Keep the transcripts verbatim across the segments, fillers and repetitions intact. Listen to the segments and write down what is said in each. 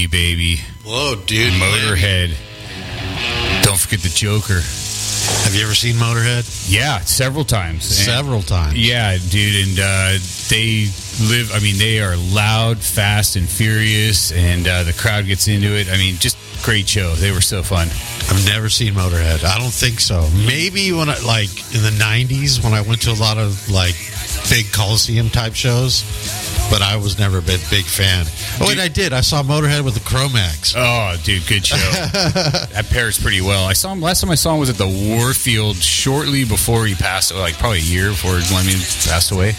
baby. Whoa, dude. Motorhead. Don't forget the Joker. Have you ever seen Motorhead? Yeah, several times. Several and, times. Yeah, dude. And uh, they live, I mean, they are loud, fast, and furious, and uh, the crowd gets into it. I mean, just great show. They were so fun. I've never seen Motorhead. I don't think so. Maybe when I, like, in the nineties, when I went to a lot of, like, big Coliseum type shows, but I was never a big, big fan. Oh, wait, I did. I saw Motorhead with the Cro-Max. Oh, dude, good show. That pairs pretty well. I saw him, last time I saw him was at the Warfield shortly before he passed, like probably a year before Lemmy passed away.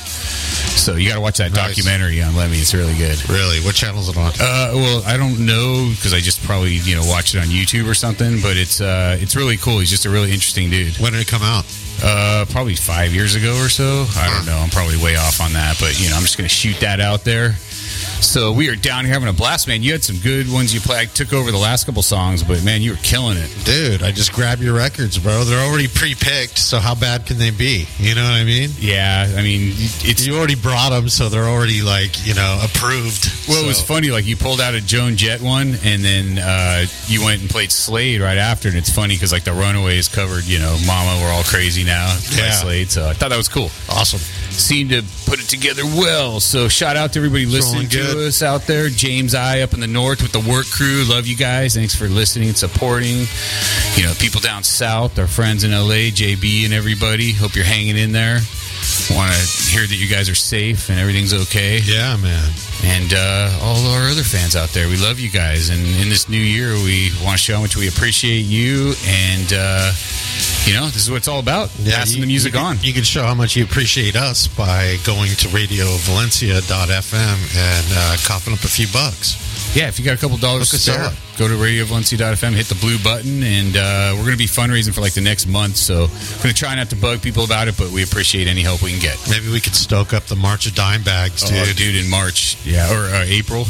So you got to watch that Nice. documentary on Lemmy. It's really good. Really? What channel is it on? Uh, well, I don't know because I just probably you know watched it on YouTube or something. But it's uh, it's really cool. He's just a really interesting dude. When did it come out? Uh, probably five years ago or so. I don't know. I'm probably way off on that, but you know, I'm just gonna shoot that out there. So we are down here having a blast, man. You had some good ones you played. I took over the last couple songs, but man, you were killing it. Dude, I just grab your records, bro. They're already pre-picked, so how bad can they be? You know what I mean? Yeah, I mean, it's You already brought them, so they're already, like, you know, approved. well, so. it was funny. Like you pulled out a Joan Jett one, and then uh, you went and played Slade right after. And it's funny because like the Runaways covered, you know, "Mama, We're All Crazy Now" by Yeah. Slade. So I thought that was cool. Awesome. Seemed to put it together well. So shout out to everybody listening rolling to good. us out there. James I up in the north with the work crew. Love you guys. Thanks for listening and supporting. You know, people down south, our friends in L A, J B and everybody. Hope you're hanging in there. Want to hear that you guys are safe and everything's okay. Yeah, man. And uh, all our other fans out there, we love you guys. And in this new year, we want to show how much we appreciate you. And, uh, you know, this is what it's all about. Yeah, passing you- the music you, on. You can show how much you appreciate us by going to radio valencia dot f m and uh, coughing up a few bucks. Yeah, if you got a couple dollars to Look us spare, up. go to radio valencia dot f m, hit the blue button, and uh, we're going to be fundraising for like the next month. So I'm going to try not to bug people about it, but we appreciate any help we can get. Maybe we could stoke up the March of Dime Bags, dude. Oh, dude, in March, yeah, or uh, April,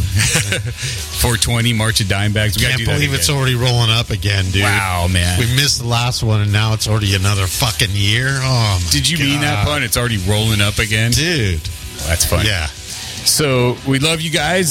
four twenty, March of Dime Bags. We gotta Can't do that believe again. it's already rolling up again, dude. Wow, man. We missed the last one, and now it's already another fucking year. Oh, my Did you mean that God. pun? It's already rolling up again? Dude. That's fun. Yeah. So we love you guys.